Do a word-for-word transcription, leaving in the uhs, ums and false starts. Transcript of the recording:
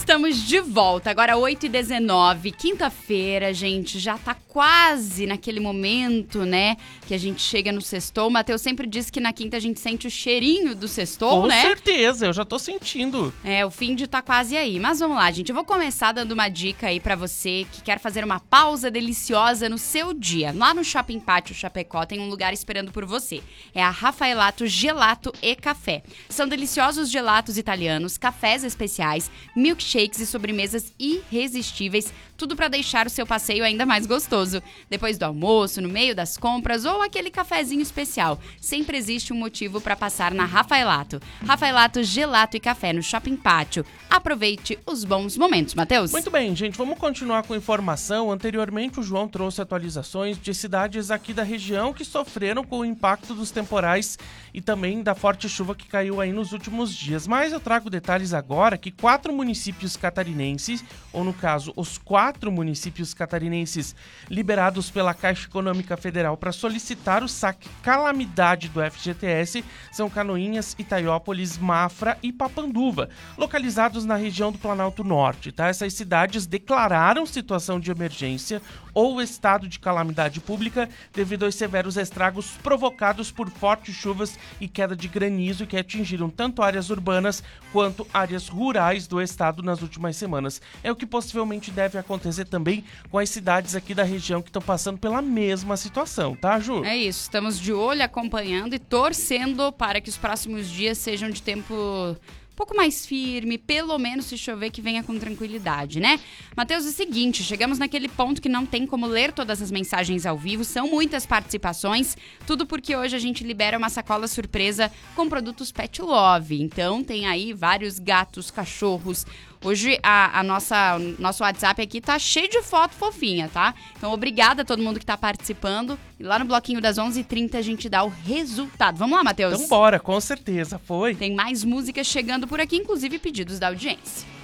Estamos de volta, agora oito e dezenove, quinta-feira, gente, já tá quase naquele momento, né, que a gente chega no sextou. O Matheus sempre diz que na quinta a gente sente o cheirinho do sextou, Com né? Com certeza, eu já tô sentindo. É, o fim de tá quase aí, mas vamos lá, gente, eu vou começar dando uma dica aí pra você que quer fazer uma pausa deliciosa no seu dia. Lá no Shopping Pátio Chapecó tem um lugar esperando por você, é a Rafaelato Gelato e Café. São deliciosos gelatos italianos, cafés especiais, milkshakes e sobremesas irresistíveis, tudo para deixar o seu passeio ainda mais gostoso. Depois do almoço, no meio das compras ou aquele cafezinho especial, sempre existe um motivo para passar na Rafaelato. Rafaelato Gelato e Café no Shopping Pátio. Aproveite os bons momentos, Matheus. Muito bem, gente, vamos continuar com informação. Anteriormente, o João trouxe atualizações de cidades aqui da região que sofreram com o impacto dos temporais e também da forte chuva que caiu aí nos últimos dias. Mas eu trago detalhes agora que quatro municípios catarinenses, ou no caso, os quatro municípios catarinenses liberados pela Caixa Econômica Federal para solicitar o saque calamidade do F G T S são Canoinhas, Itaiópolis, Mafra e Papanduva, localizados na região do Planalto Norte, tá? Essas cidades declararam situação de emergência ou estado de calamidade pública devido aos severos estragos provocados por fortes chuvas e queda de granizo que atingiram tanto áreas urbanas quanto áreas rurais do estado nas últimas semanas. É o que possivelmente deve acontecer também com as cidades aqui da região que estão passando pela mesma situação, tá, Ju? É isso, estamos de olho, acompanhando e torcendo para que os próximos dias sejam de tempo um pouco mais firme, pelo menos se chover que venha com tranquilidade, né? Matheus, é o seguinte, chegamos naquele ponto que não tem como ler todas as mensagens ao vivo, são muitas participações, tudo porque hoje a gente libera uma sacola surpresa com produtos Pet Love, então tem aí vários gatos, cachorros. Hoje a, a nossa, o nosso WhatsApp aqui tá cheio de foto fofinha, tá? Então obrigada a todo mundo que tá participando. E lá no bloquinho das onze e trinta a gente dá o resultado. Vamos lá, Matheus? Então bora, com certeza, foi. Tem mais músicas chegando por aqui, inclusive pedidos da audiência.